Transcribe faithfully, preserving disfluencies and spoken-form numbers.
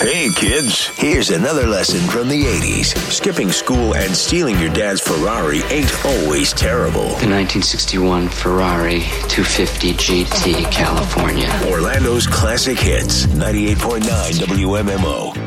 Hey kids, here's another lesson from the eighties. Skipping school and stealing your dad's Ferrari ain't always terrible. The nineteen sixty-one Ferrari two fifty G T, California. Orlando's classic hits, ninety-eight point nine W M M O.